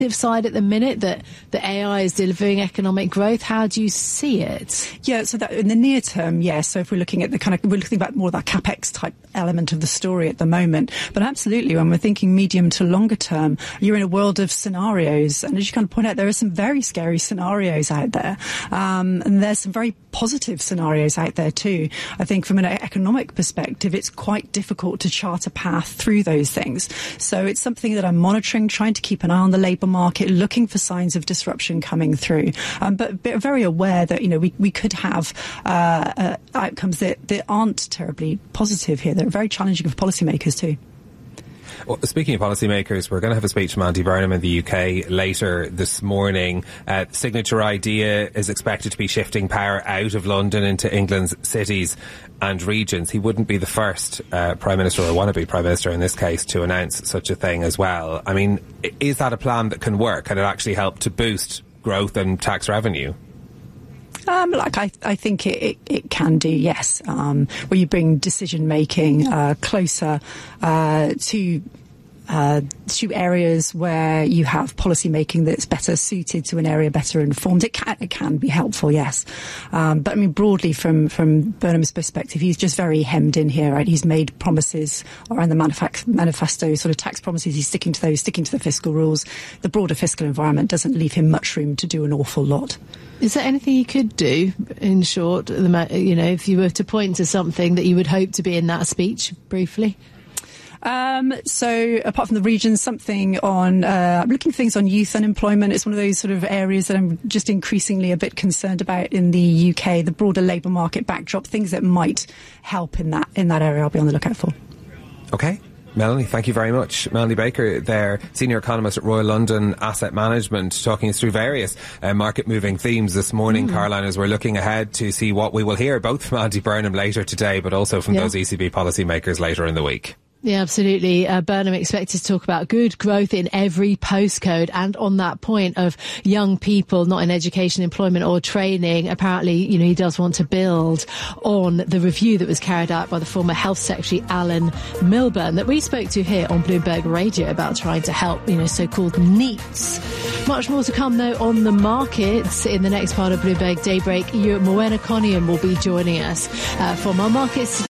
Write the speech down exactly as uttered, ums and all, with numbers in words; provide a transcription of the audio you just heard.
side at the minute, that the A I is delivering economic growth? How do you see it? Yeah, so that in the near term, yes. So if we're looking at the kind of, we're looking about more of that capex type element of the story at the moment. But absolutely, when we're thinking medium to longer term, you're in a world of scenarios. And as you kind of point out, there are some very scary scenarios out there. Um, and there's some very positive scenarios out there too. I think from an economic perspective, it's quite difficult to chart a path through those things. So it's something that I'm monitoring, trying to keep an eye on the labour market, looking for signs of disruption coming through, um, but, but very aware that, you know, we, we could have uh, uh, outcomes that, that aren't terribly positive here. They're very challenging for policymakers too. Well, speaking of policymakers, we're going to have a speech from Andy Burnham in the U K later this morning. Uh, Signature Idea is expected to be shifting power out of London into England's cities and regions. He wouldn't be the first uh, Prime Minister, or wannabe Prime Minister in this case, to announce such a thing as well. I mean, is that a plan that can work? Can it actually help to boost growth and tax revenue? Um, like I, I think it, it, it can do, yes. Um, where you bring decision making uh, closer uh, to uh, to areas where you have policy making that's better suited to an area, better informed. It can it can be helpful, yes. Um, but I mean, broadly, from from Burnham's perspective, he's just very hemmed in here. Right, he's made promises around the manifest- manifesto, sort of tax promises. He's sticking to those, sticking to the fiscal rules. The broader fiscal environment doesn't leave him much room to do an awful lot. Is there anything you could do, in short, the, you know, if you were to point to something that you would hope to be in that speech, briefly? Um, so apart from the regions, something on, uh, I'm looking for things on youth unemployment. It's one of those sort of areas that I'm just increasingly a bit concerned about in the U K, the broader labour market backdrop, things that might help in that, in that area I'll be on the lookout for. Okay. Melanie, thank you very much. Melanie Baker there, Senior Economist at Royal London Asset Management, talking us through various uh, market-moving themes this morning, mm. Caroline, as we're looking ahead to see what we will hear, both from Andy Burnham later today, but also from yeah. those E C B policymakers later in the week. Yeah, absolutely. Uh, Burnham expected to talk about good growth in every postcode. And on that point of young people not in education, employment or training, apparently, you know, he does want to build on the review that was carried out by the former Health Secretary Alan Milburn that we spoke to here on Bloomberg Radio about trying to help, you know, so-called NEETs. Much more to come, though, on the markets in the next part of Bloomberg Daybreak. Morena Conian will be joining us uh, from our markets